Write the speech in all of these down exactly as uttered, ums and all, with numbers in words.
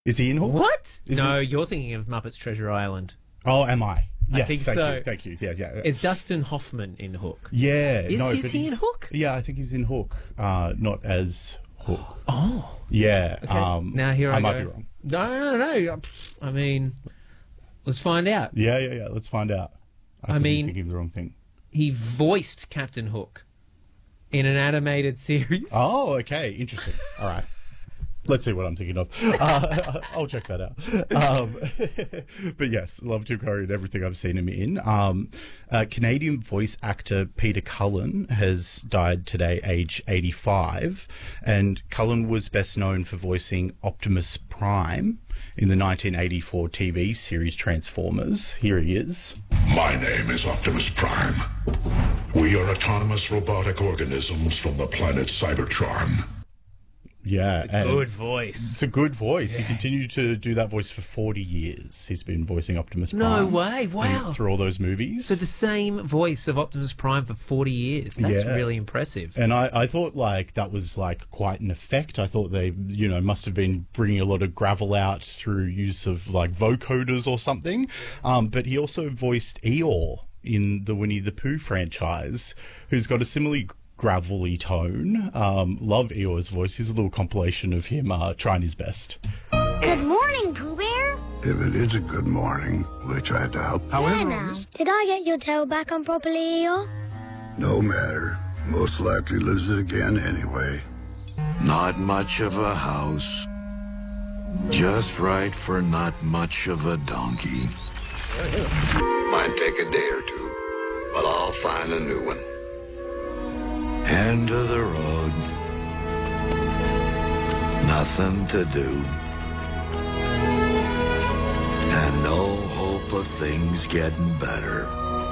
Is he in Hook? What? Is no, he? you're thinking of Muppets Treasure Island. Oh, am I? Yes, I think thank so. You, thank you. Yeah, yeah. Is Dustin Hoffman in Hook? Yeah. Is, no, is but he in he's- Hook? Yeah, I think he's in Hook. Uh, not as Hook. Oh. Yeah. Okay. Um, now here I, I go. might be wrong. No, no, no. I mean, let's find out. Yeah, yeah, yeah. Let's find out. I, I could be mean- thinking of the wrong thing. He voiced Captain Hook in an animated series. Oh, okay. Interesting. All right. Let's see what I'm thinking of. Uh, I'll check that out. Um, but yes, love Tim Curry and everything I've seen him in. Um, uh, Canadian voice actor Peter Cullen has died today, age eighty-five. And Cullen was best known for voicing Optimus Prime in the nineteen eighty-four T V series Transformers. Here he is. My name is Optimus Prime. We are autonomous robotic organisms from the planet Cybertron. Yeah. and Good voice. It's a good voice. He continued to do that voice for forty years. He's been voicing Optimus Prime. No way. Wow. Through all those movies. So the same voice of Optimus Prime for forty years. That's Yeah. really impressive. And I, I thought, like, that was, like, quite an effect. I thought they, you know, must have been bringing a lot of gravel out through use of, like, vocoders or something. Um, but he also voiced Eeyore in the Winnie the Pooh franchise, who's got a similarly gravelly tone. Um, love Eeyore's voice. Here's a little compilation of him uh, trying his best. Good morning, Pooh Bear. If it is a good morning, we tried to help. Yeah, now. Did I get your tail back on properly, Eeyore? No matter. Most likely lose it again anyway. Not much of a house. Just right for not much of a donkey. Might take a day or two, but I'll find a new one. End of the road. Nothing to do. And no hope of things getting better.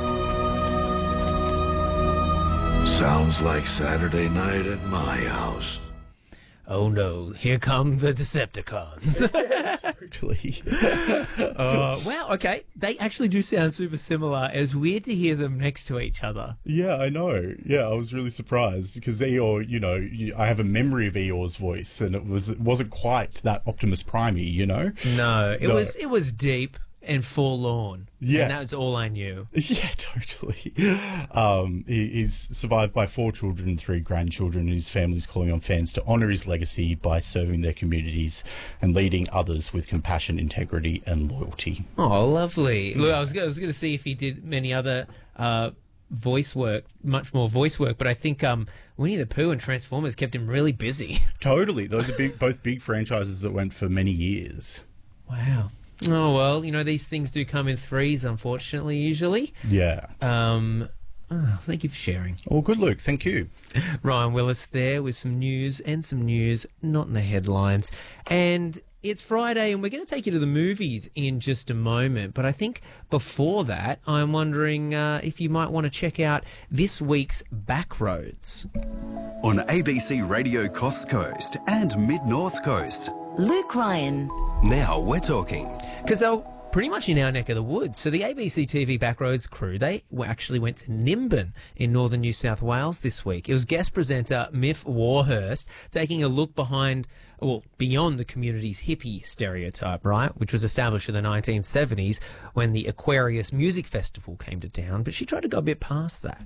Sounds like Saturday night at my house. Oh no, here come the Decepticons. Actually. uh, wow, okay. They actually do sound super similar. It was weird to hear them next to each other. Yeah, I know. Yeah, I was really surprised because Eeyore, you know, you, I have a memory of Eeyore's voice, and it was it wasn't quite that Optimus Prime-y, you know. No, it No. was it was deep and forlorn. Yeah. And that was all I knew. Yeah, totally. Um, he, he's survived by four children and three grandchildren, and his family's calling on fans to honour his legacy by serving their communities and leading others with compassion, integrity, and loyalty. Oh, lovely. Look, I was, I was going to see if he did many other uh, voice work, much more voice work, but I think um, Winnie the Pooh and Transformers kept him really busy. Totally. Those are big, both big franchises that went for many years. Wow. Oh, well, you know, these things do come in threes, unfortunately, usually. Yeah. Um, oh, thank you for sharing. Well, good, Luke. Thank you. Ryan Willis there with some news and some news, not in the headlines. And it's Friday, and we're going to take you to the movies in just a moment. But I think before that, I'm wondering uh, if you might want to check out this week's Backroads. On A B C Radio Coffs Coast and Mid-North Coast. Luke Ryan. Now we're talking. Because they're pretty much in our neck of the woods. So the A B C T V Backroads crew, they actually went to Nimbin in northern New South Wales this week. It was guest presenter Miff Warhurst taking a look behind, well, beyond the community's hippie stereotype, right, which was established in the nineteen seventies when the Aquarius Music Festival came to town. But she tried to go a bit past that.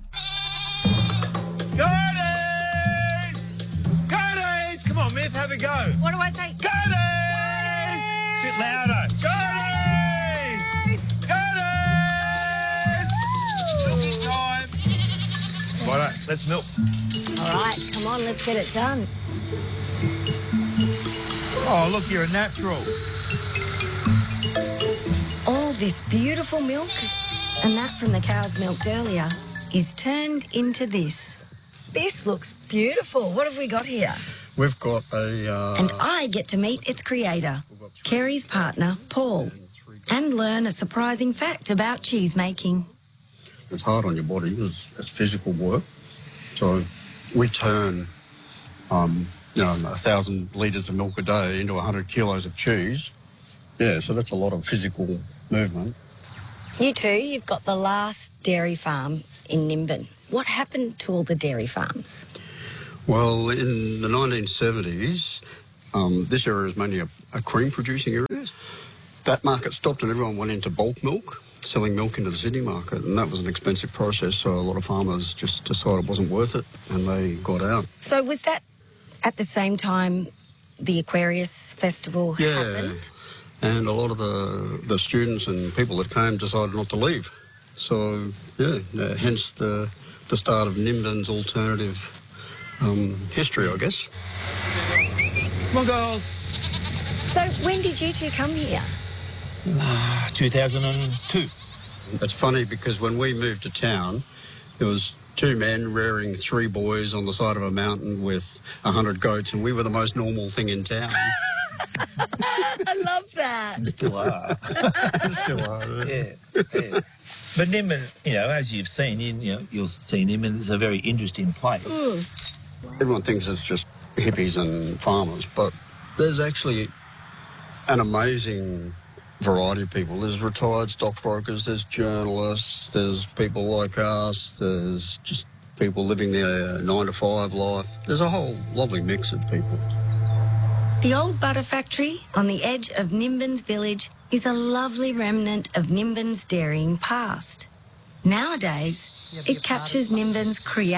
Goodies! Goodies! Come on, Miff, have a go. What do I say? Goodies! Bit louder. Goodies! Goodies! Milking time. Righto, let's milk. All right, come on, let's get it done. Oh, look, you're a natural. All this beautiful milk, and that from the cows milked earlier, is turned into this. This looks beautiful. What have we got here? We've got a... Uh... And I get to meet its creator, Kerry's partner, Paul, and learn a surprising fact about cheese making. It's hard on your body. It's, it's physical work. So we turn, um, you know, a thousand litres of milk a day into a hundred kilos of cheese. Yeah, so that's a lot of physical movement. You too, you've got the last dairy farm in Nimbin. What happened to all the dairy farms? Well, in the nineteen seventies, um, this area is mainly a, a cream producing area. That market stopped and everyone went into bulk milk, selling milk into the Sydney market, and that was an expensive process, so a lot of farmers just decided it wasn't worth it and they got out. So was that at the same time the Aquarius Festival Yeah, happened? and a lot of the, the students and people that came decided not to leave. So, yeah, uh, hence the, the start of Nimbin's alternative um, history, I guess. Come on, girls. So when did you two come here? Ah, two thousand two. It's funny because when we moved to town, there was two men rearing three boys on the side of a mountain with a hundred goats, and we were the most normal thing in town. I love that. Still are. Still are, yeah. yeah. But Nimbin, you know, as you've seen, you, you know, you'll see Nimbin is a very interesting place. Mm. Everyone thinks it's just hippies and farmers, but there's actually an amazing variety of people. There's retired stockbrokers, there's journalists, there's people like us, there's just people living their nine to five life. There's a whole lovely mix of people. The old butter factory on the edge of Nimbin's village is a lovely remnant of Nimbin's dairying past. Nowadays, it captures Nimbin's creative